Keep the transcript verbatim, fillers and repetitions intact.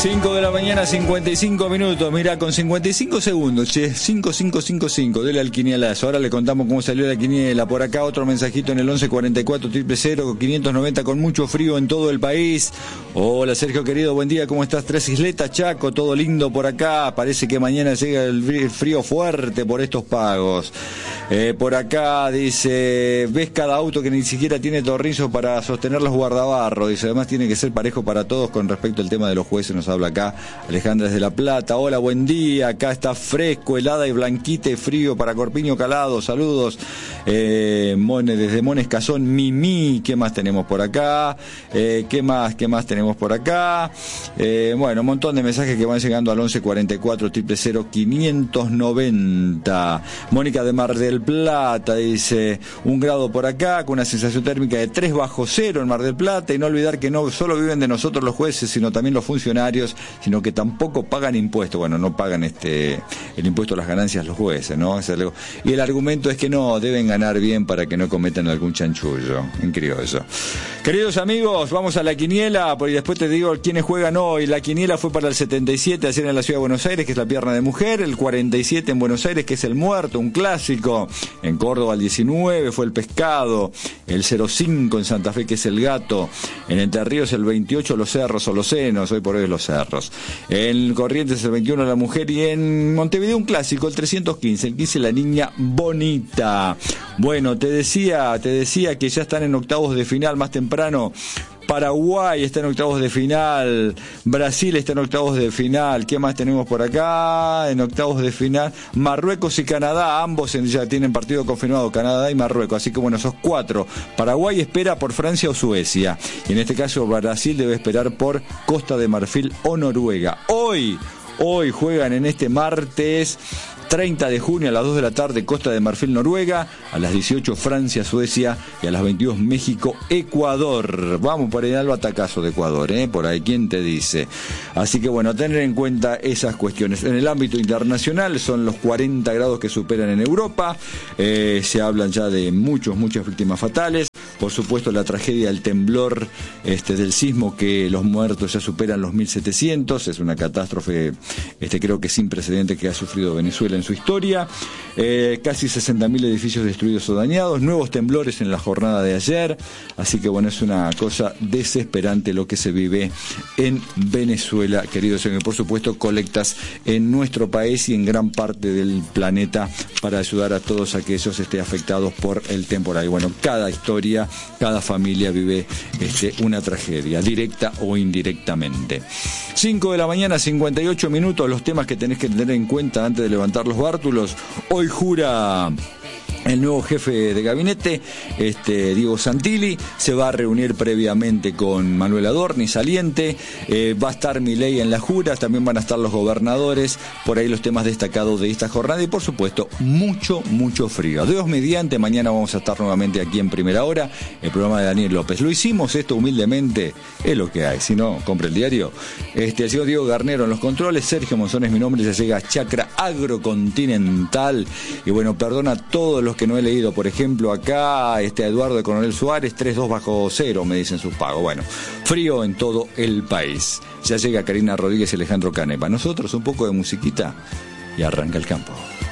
cinco de la mañana, cincuenta y cinco minutos. Mira, con cincuenta y cinco segundos, che, cinco cinco cinco cinco, dele al quinielazo. Ahora le contamos cómo salió la quiniela. Por acá otro mensajito en el once cuarenta y cuatro, cero cero, quinientos noventa, con mucho frío en todo el país. Hola Sergio querido, buen día, ¿cómo estás? Tres Isletas, Chaco, todo lindo por acá. Parece que mañana llega el frío fuerte por estos pagos. Eh, por acá dice, ves cada auto que ni siquiera tiene tornillos para sostener los guardabarros. Dice, además tiene que ser parejo para todos con respecto al tema de los jueces. Nos habla acá Alejandra desde La Plata. Hola, buen día, acá está fresco, helada y blanquita y frío para Corpiño Calado. Saludos. Eh, Mone, desde Mones Cazón, Mimi. ¿Qué más tenemos por acá? Eh, ¿Qué más? ¿Qué más tenemos por acá? Eh, bueno, un montón de mensajes que van llegando al once cuarenta y cuatro, cero cero, quinientos noventa. Mónica de Mar del Plata dice, un grado por acá, con una sensación térmica de tres bajo cero en Mar del Plata. Y no olvidar que no solo viven de nosotros los jueces, sino también los funcionarios, sino que tampoco pagan impuestos. Bueno, no pagan este el impuesto a las ganancias los jueces, ¿no? Es algo, y el argumento es que no, deben ganar bien para que no cometan algún chanchullo. Increíble eso. Queridos amigos, vamos a la quiniela, porque después te digo quiénes juegan hoy. La quiniela fue para el setenta y siete, ayer en la ciudad de Buenos Aires, que es la pierna de mujer, el cuarenta y siete en Buenos Aires, que es el muerto, un clásico. En Córdoba el diecinueve fue el pescado, el cero cinco en Santa Fe, que es el gato. En Entre Ríos el veintiocho los cerros o los senos, hoy por hoy los cerros. En Corrientes el veintiuno la mujer, y en Montevideo un clásico, el trescientos quince, el quince la niña bonita. Bueno, te decía, te decía que ya están en octavos de final más temprano. Paraguay está en octavos de final, Brasil está en octavos de final, ¿qué más tenemos por acá? En octavos de final, Marruecos y Canadá, ambos ya tienen partido confirmado, Canadá y Marruecos, así que bueno, esos cuatro. Paraguay espera por Francia o Suecia, y en este caso Brasil debe esperar por Costa de Marfil o Noruega. Hoy, hoy juegan en este martes treinta de junio a las dos de la tarde Costa de Marfil, Noruega, a las dieciocho Francia, Suecia, y a las veintidós México, Ecuador. Vamos por el batacazo de Ecuador, ¿eh? Por ahí, ¿quién te dice? Así que bueno, tener en cuenta esas cuestiones. En el ámbito internacional son los cuarenta grados que superan en Europa, eh, se hablan ya de muchos, muchas víctimas fatales. Por supuesto, la tragedia del temblor, este, del sismo, que los muertos ya superan los mil setecientos, es una catástrofe, este, creo que sin precedentes que ha sufrido Venezuela en su historia. Eh, casi sesenta mil edificios destruidos o dañados, nuevos temblores en la jornada de ayer, así que bueno, es una cosa desesperante lo que se vive en Venezuela, queridos señores. Por supuesto, colectas en nuestro país y en gran parte del planeta para ayudar a todos aquellos este, afectados por el temporal. Y bueno, cada historia, cada familia vive este, una tragedia, directa o indirectamente. cinco de la mañana, cincuenta y ocho minutos, los temas que tenés que tener en cuenta antes de levantar los bártulos. Hoy jura el nuevo jefe de gabinete, este, Diego Santilli, se va a reunir previamente con Manuel Adorni, saliente, eh, va a estar Milei en las juras, también van a estar los gobernadores, por ahí los temas destacados de esta jornada, y por supuesto, mucho, mucho frío. Dios mediante, mañana vamos a estar nuevamente aquí en Primera Hora, el programa de Daniel López. Lo hicimos esto humildemente, es lo que hay, si no, compre el diario. Este, el señor Diego Garnero en los controles, Sergio Monzón es mi nombre, ya llega Chacra Agrocontinental, y bueno, perdona a todos los que no he leído, por ejemplo, acá este Eduardo de Coronel Suárez, tres dos bajo cero, me dicen sus pagos. Bueno, frío en todo el país. Ya llega Karina Rodríguez y Alejandro Canepa. Nosotros un poco de musiquita y arranca el campo.